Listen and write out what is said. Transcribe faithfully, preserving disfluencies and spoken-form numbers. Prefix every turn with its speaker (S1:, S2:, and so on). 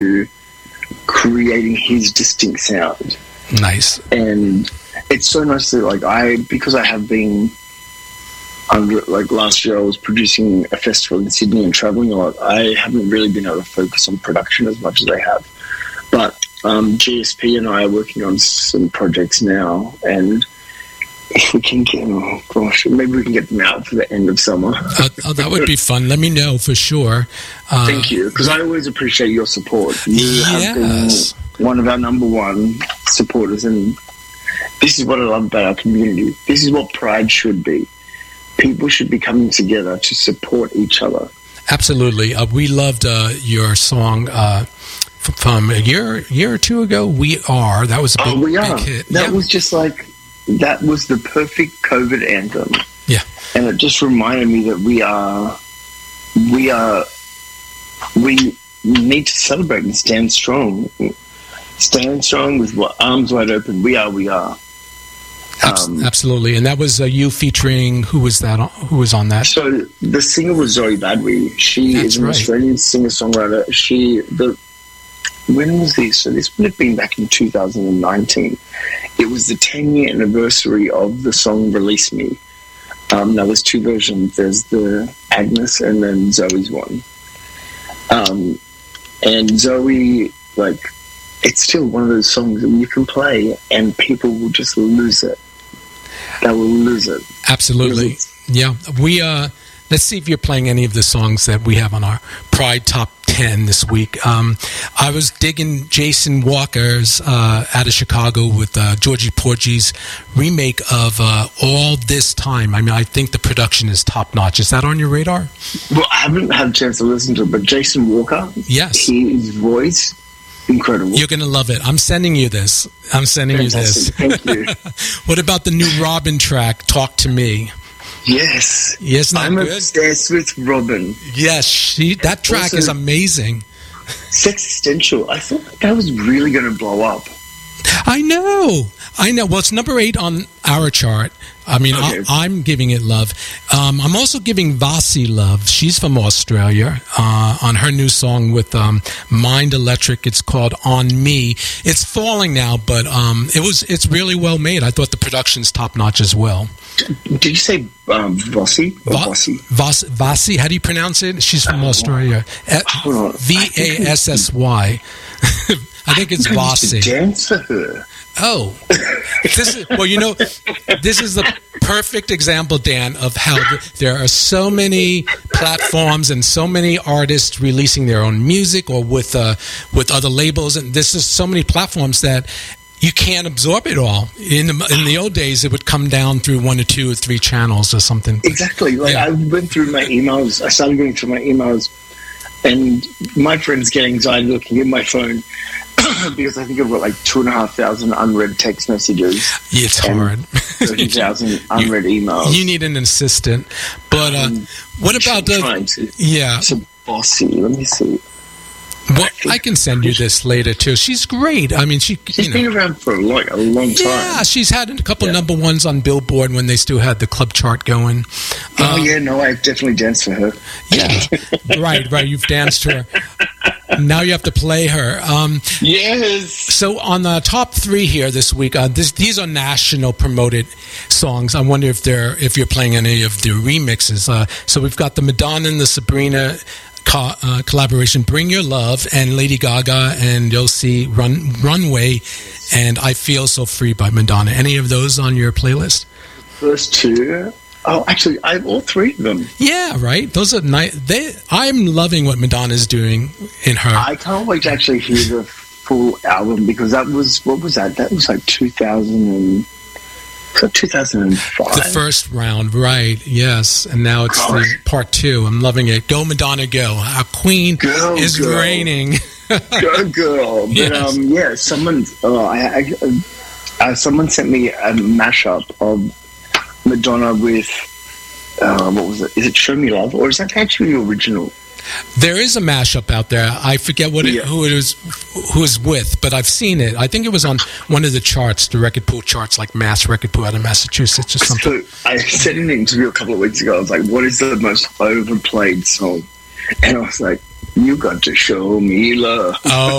S1: creating his distinct sound.
S2: Nice.
S1: And it's so nice that, like, I, because I have been under, like, last year I was producing a festival in Sydney and traveling a lot. I haven't really been able to focus on production as much as I have. But um, G S P and I are working on some projects now, and if we can get, oh gosh, maybe we can get them out for the end of summer.
S2: uh, oh, that would be fun. Let me know for sure. Uh,
S1: Thank you, because I always appreciate your support. You
S2: yes.
S1: have been one of our number one supporters, and this is what I love about our community. This is what Pride should be. People should be coming together to support each other.
S2: Absolutely. Uh, we loved uh, your song uh, f- from a year, year or two ago. We Are. That was a big,
S1: oh, we are.
S2: big hit.
S1: That
S2: yeah.
S1: was just like, that was the perfect COVID anthem.
S2: Yeah.
S1: And it just reminded me that we are, we are, we need to celebrate and stand strong. Stand strong with what, arms wide open. We are, we are.
S2: Um, Absolutely. And that was uh, you featuring, who was that? On, who was on that?
S1: So the singer was Zoe Badwi. She
S2: That's
S1: is an
S2: right.
S1: Australian singer-songwriter. She, the, when was this? So this would have been back in two thousand nineteen. It was the ten-year anniversary of the song Release Me. Um, now there's two versions. There's the Agnes and then Zoe's one. Um, and Zoe, like, it's still one of those songs that you can play and people will just lose it. They will lose it.
S2: Absolutely. Yeah. We, uh, let's see if you're playing any of the songs that we have on our Pride Top ten this week. Um, I was digging Jason Walker's uh, out of Chicago with uh, Georgie Porgy's remake of uh, All This Time. I mean, I think the production is top notch. Is that on your radar?
S1: Well, I haven't had a chance to listen to it, but Jason Walker,
S2: yes,
S1: his voice, incredible.
S2: You're going to love it. I'm sending you this. I'm sending
S1: Fantastic.
S2: you this.
S1: Thank you.
S2: What about the new Robin track, Talk to Me?
S1: Yes.
S2: Yes,
S1: I'm
S2: good?
S1: obsessed with Robin.
S2: Yes, she, that track
S1: Also,
S2: is amazing.
S1: Sexistential. I thought that was really going to blow up.
S2: I know. I know. Well, it's number eight on our chart. I mean,
S1: Okay.
S2: I, I'm giving it love. Um, I'm also giving Vasi love. She's from Australia uh, on her new song with um, Mind Electric. It's called On Me. It's falling now, but um, it was. It's really well made. I thought the production's top notch as well.
S1: Did you say um, Vossi? Or
S2: Va-
S1: Vossi?
S2: Vas- Vasi, how do you pronounce it? She's from
S1: Oh,
S2: Australia.
S1: hold on.
S2: V A S S Y. I think it's
S1: I used to
S2: Vasi.
S1: dance for her.
S2: Oh, this is, well, you know, this is the perfect example, Dan, of how th- there are so many platforms and so many artists releasing their own music or with uh, with other labels, and this is so many platforms that you can't absorb it all. In the, in the old days, it would come down through one or two or three channels or something.
S1: Exactly. Like
S2: Yeah.
S1: I went through my emails. I started going through my emails, and my friends get anxiety looking at my phone because I think I've got like two and a half thousand unread text messages.
S2: It's
S1: and
S2: hard.
S1: thirty thousand unread
S2: you,
S1: emails.
S2: You need an assistant. But uh,
S1: Um,
S2: what about the?
S1: trying to-
S2: Yeah.
S1: It's a bossy. Let me see.
S2: Well, I can send you this later too. She's great. I mean, she.
S1: She's
S2: you know,
S1: been around for like a long time.
S2: yeah, she's had a couple
S1: Yeah.
S2: number ones on Billboard when they still had the club chart going.
S1: Oh
S2: Um,
S1: yeah, no, I definitely danced for her.
S2: yeah, right, right. You've danced to her. Now you have to play her. Um,
S1: Yes.
S2: so on the top three here this week, uh, this, these are national promoted songs. I wonder if they're if you're playing any of the remixes. Uh, so we've got the Madonna and the Sabrina co- uh, collaboration, "Bring Your Love," and Lady Gaga and you'll see Run Runway and "I Feel So Free" by Madonna. Any of those on your playlist?
S1: First two. Oh, actually, I have all three of them.
S2: Yeah, right. Those are nice. They, I'm loving what Madonna's doing in her.
S1: I can't wait to actually hear the full album because that was what was that? That was like two thousand and was that two thousand five.
S2: The first round, right? Yes, and now it's the
S1: Gosh.
S2: part two. I'm loving it. Go Madonna, go! Our queen
S1: Go,
S2: is
S1: girl.
S2: reigning.
S1: Go girl. But
S2: Yes.
S1: um, yeah, someone, uh, I, I, uh, someone sent me a mashup of Madonna with uh, what was it? Is it "Show Me Love" or is that actually the original?
S2: There is a mashup out there. I forget what it,
S1: Yeah.
S2: who it was, who is with, but I've seen it. I think it was on one of the charts, the record pool charts, like Mass Record Pool out of Massachusetts or something.
S1: So I said in an interview a couple of weeks ago, I was like, "What is the most overplayed song?" And I was like, You got to show me love.
S2: Oh.